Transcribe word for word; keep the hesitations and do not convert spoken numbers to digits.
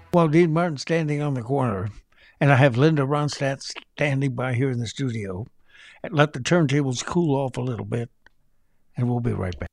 While Dean Martin's standing on the corner, and I have Linda Ronstadt standing by here in the studio, let the turntables cool off a little bit, and we'll be right back.